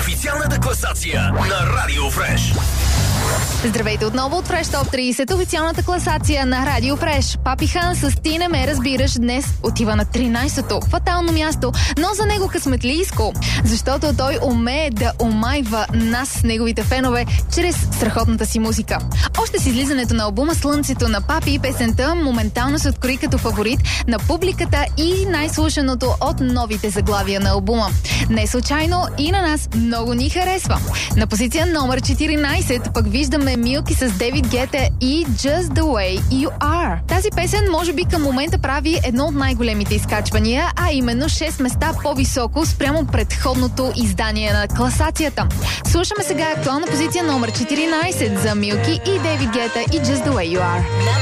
официалната класация на Радио Фреш. Здравейте отново от Фреш Топ 30, официалната класация на Радио Фреш. Папи Хан с "Ти не ме разбираш" днес отива на 13-то. Фатално място, но за него късметлийско, защото той умее да омайва нас, неговите фенове, чрез страхотната си музика. Още с излизането на албума "Слънцето" на Папи, песента моментално се открои като фаворит на публиката и най-слушаното от новите заглавия на албума. Не случайно и на нас много ни харесва. На позиция номер 14 пък виждаме Милки с Дейвид Гета и Just the Way You Are. Тази песен може би към момента прави едно от най-големите изкачвания, а именно 6 места по-високо спрямо предходното издание на класацията. Слушаме сега актуална позиция номер 14 за Милки и Дейвид Гета и Just the Way You Are.